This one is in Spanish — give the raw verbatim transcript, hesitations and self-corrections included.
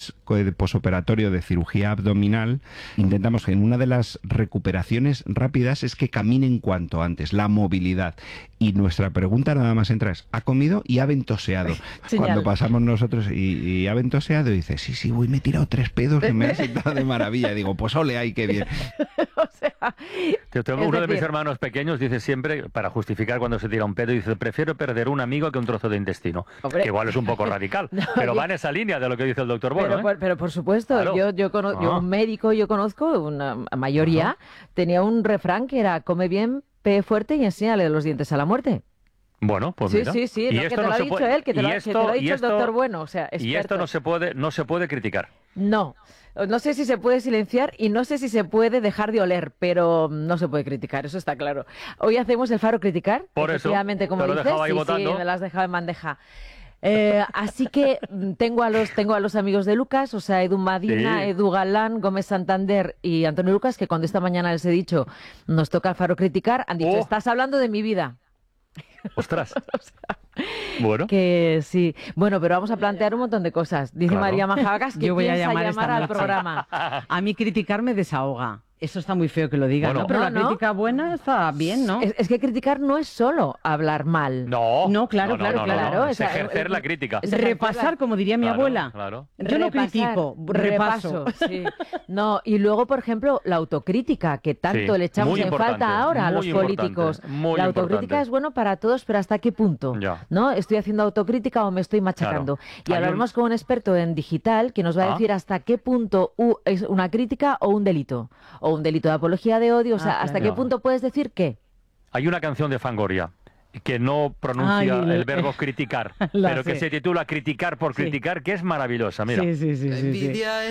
estrés posoperatorio de cirugía abdominal, intentamos que en una de las recuperaciones rápidas es que caminen cuanto antes, la movilidad. Y nuestra pregunta nada más entra es, ¿ha comido y ha ventoseado? Cuando pasamos nosotros y, y ha ventoseado y dice, sí, sí, voy, me he tirado tres pedos y me ha sentado de maravilla. Digo, pues ole, ay, qué bien. O sea, Yo tengo, uno decir... de mis hermanos pequeños dice siempre, para justificar cuando se tira un pedo, dice, prefiero perder un amigo que un trozo de intestino. Hombre. Que igual es un poco radical, no, pero yo... va en esa línea de lo que dice el doctor Bono. Pero, ¿eh? por, pero por supuesto, claro. yo, yo, cono ah. yo un médico, yo conozco, una mayoría, uh-huh. tenía un refrán que era, come bien, pe fuerte y enséñale los dientes a la muerte. Bueno, pues sí, mira. Sí, sí, sí, no, que te lo no ha dicho puede... él, que te lo, esto, que te lo ha dicho esto, el doctor Bueno, o sea, experto. Y esto no se puede, no se puede criticar. No, no sé si se puede silenciar y no sé si se puede dejar de oler, pero no se puede criticar, eso está claro. Hoy hacemos el Faro Criticar, por efectivamente, eso, como te lo dices, ahí sí, votando. sí, me lo has dejado en bandeja. Eh, así que tengo a los tengo a los amigos de Lucas, o sea, Edu Madina, sí. Edu Galán, Gómez Santander y Antonio Lucas, que cuando esta mañana les he dicho nos toca el Faro Criticar, han dicho, oh. estás hablando de mi vida. Ostras. O sea, bueno. Que sí. Bueno, pero vamos a plantear un montón de cosas. Dice claro. María Majavacas que yo voy a llamar, llamar al programa. A mí criticar me desahoga. Eso está muy feo que lo digan, bueno, ¿no? Pero no, la ¿no? crítica buena está bien, ¿no? Es, es que criticar no es solo hablar mal. No, no claro, no, no, claro, no, claro. No, no. O Es sea, ejercer eh, la crítica. Es repasar, como diría mi claro, abuela. Claro. Yo no critico, repaso. repaso sí. No, y luego, por ejemplo, la autocrítica, que tanto sí, le echamos en falta ahora a los políticos. Muy la autocrítica importante. es bueno para todos, pero ¿hasta qué punto? Ya. ¿No? ¿Estoy haciendo autocrítica o me estoy machacando? Claro. Y hablaremos un... con un experto en digital que nos va a decir ah. hasta qué punto uh, es una crítica o un delito. O un delito de apología de odio, o sea, ah, ¿hasta claro. qué punto puedes decir qué? Hay una canción de Fangoria que no pronuncia Ay, el verbo criticar, pero sé. que se titula Criticar por criticar, sí. que es maravillosa, mira. Sí, sí, sí, sí, sí.